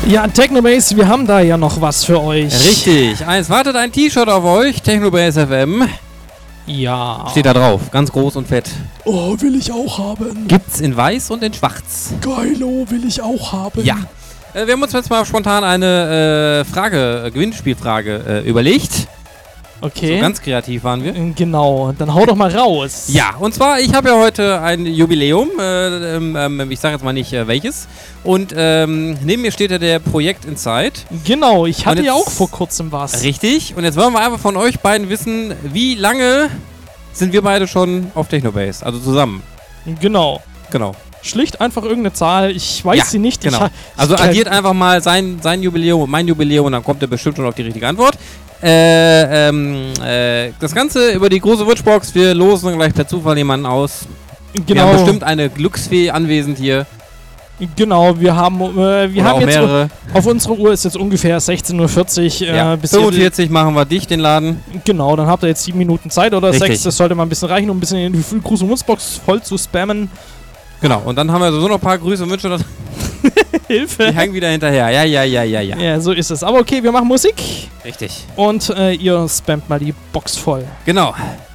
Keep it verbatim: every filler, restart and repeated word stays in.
Ja, Technobase, wir haben da ja noch was für euch. Richtig. Eins wartet ein T-Shirt auf euch. Technobase F M. Ja. Steht da drauf. Ganz groß und fett. Oh, will ich auch haben. Gibt's in weiß und in schwarz. Geilo, will ich auch haben. Ja. Äh, wir haben uns jetzt mal spontan eine äh, Frage, äh, Gewinnspielfrage äh, überlegt. Okay. So ganz kreativ waren wir. Genau, dann hau doch mal raus. Ja, und zwar, ich habe ja heute ein Jubiläum, äh, ähm, ich sage jetzt mal nicht äh, welches, und ähm, neben mir steht ja der Projekt Inside. Genau, ich hatte jetzt, ja auch vor kurzem was. Richtig, und jetzt wollen wir einfach von euch beiden wissen, wie lange sind wir beide schon auf Technobase, also zusammen. Genau. Genau. Schlicht einfach irgendeine Zahl, ich weiß ja, sie nicht. Genau. Ich ha- also ich addiert einfach mal sein, sein Jubiläum und mein Jubiläum und dann kommt ihr bestimmt schon auf die richtige Antwort. Äh, ähm, äh, das Ganze über die große Wunschbox. Wir losen gleich per Zufall jemanden aus. Genau. Wir haben bestimmt eine Glücksfee anwesend hier. Genau, wir haben, äh, wir Oder haben auch jetzt mehrere. auf unserer Uhr ist jetzt ungefähr sechzehn Uhr vierzig. Äh, Ja. bis fünfundvierzig machen wir dicht, den Laden. ihr, genau, dann habt ihr jetzt sieben Minuten Zeit oder Richtig. sechs. Das sollte mal ein bisschen reichen, um ein bisschen in die große Wunschbox voll zu spammen. Genau, und dann haben wir so noch ein paar Grüße und Wünsche. Hilfe. Die hängen wieder hinterher. Ja, ja, ja, ja, ja. Ja, so ist es. Aber okay, wir machen Musik Richtig. und äh, ihr spammt mal die Box voll. Genau.